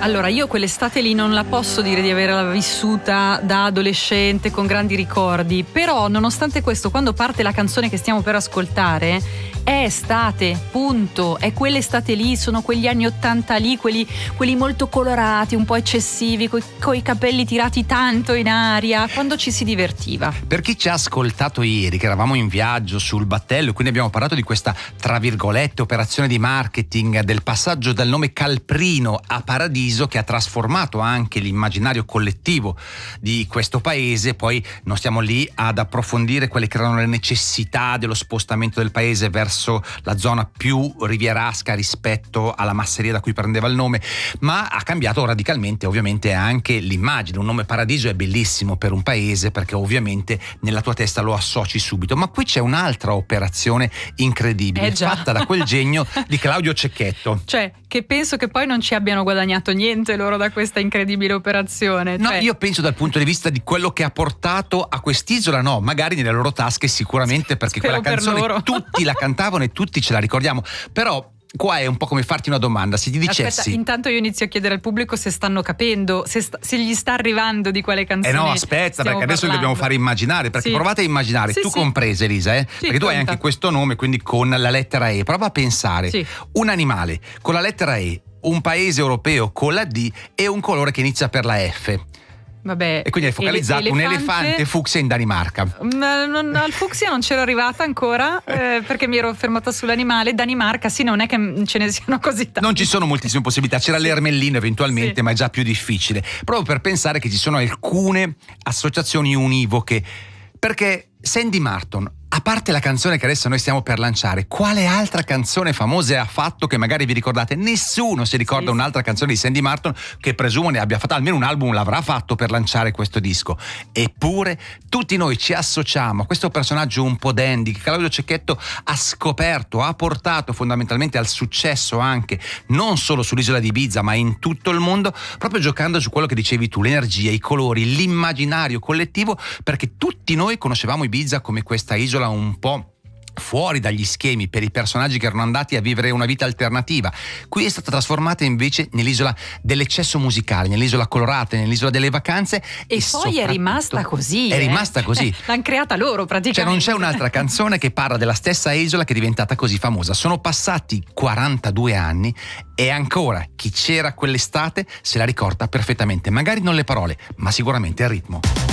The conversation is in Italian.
Allora, io quell'estate lì non la posso dire di averla vissuta da adolescente con grandi ricordi, però nonostante questo, quando parte la canzone che stiamo per ascoltare, è estate, punto. È quell'estate lì, sono quegli anni '80 lì, quelli molto colorati, un po' eccessivi, coi capelli tirati tanto in aria, quando ci si divertiva. Per chi ci ha ascoltato ieri, che eravamo in viaggio sul battello e quindi abbiamo parlato di questa, tra virgolette, operazione di marketing, del passaggio dal nome Calprino a Paradiso, che ha trasformato anche l'immaginario collettivo di questo paese, poi non stiamo lì ad approfondire quelle che erano le necessità dello spostamento del paese verso la zona più rivierasca rispetto alla masseria da cui prendeva il nome, ma ha cambiato radicalmente ovviamente anche l'immagine. Un nome Paradiso è bellissimo per un paese perché ovviamente nella tua testa lo associ subito, ma qui c'è un'altra operazione incredibile fatta da quel genio di Claudio Cecchetto, cioè che penso che poi non ci abbiano guadagnato niente loro da questa incredibile operazione. No, io penso dal punto di vista di quello che ha portato a quest'isola, no, magari nelle loro tasche sicuramente, perché quella canzone tutti la cantavano e tutti ce la ricordiamo, però qua è un po' come farti una domanda, se ti dicessi... Aspetta, intanto io inizio a chiedere al pubblico se stanno capendo, se gli sta arrivando di quale canzone. No, aspetta, perché adesso li dobbiamo fare immaginare, perché provate a immaginare, tu compresa Elisa, perché tu hai anche questo nome, quindi con la lettera E, prova a pensare un animale con la lettera E, un paese europeo con la D e un colore che inizia per la F. Vabbè, e quindi hai focalizzato un elefante fucsia in Danimarca. Al fucsia non c'ero arrivata ancora perché mi ero fermata sull'animale. Danimarca, sì, non è che ce ne siano così tanti. Non ci sono moltissime possibilità, c'era l'ermellino eventualmente, ma è già più difficile. Proprio per pensare che ci sono alcune associazioni univoche, perché Sandy Martin, a parte la canzone che adesso noi stiamo per lanciare, quale altra canzone famosa ha fatto che magari vi ricordate? Nessuno si ricorda un'altra canzone di Sandy Martin, che presumo ne abbia fatto almeno un album, l'avrà fatto per lanciare questo disco. Eppure tutti noi ci associamo a questo personaggio un po' dandy che Claudio Cecchetto ha scoperto, ha portato fondamentalmente al successo anche non solo sull'isola di Ibiza ma in tutto il mondo, proprio giocando su quello che dicevi tu, l'energia, i colori, l'immaginario collettivo, perché tutti noi conoscevamo Ibiza come questa isola un po' fuori dagli schemi per i personaggi che erano andati a vivere una vita alternativa. Qui è stata trasformata invece nell'isola dell'eccesso musicale, nell'isola colorata, nell'isola delle vacanze, e poi è rimasta così. È rimasta così. L'hanno creata loro praticamente. Cioè non c'è un'altra canzone che parla della stessa isola che è diventata così famosa. Sono passati 42 anni e ancora chi c'era quell'estate se la ricorda perfettamente, magari non le parole, ma sicuramente il ritmo.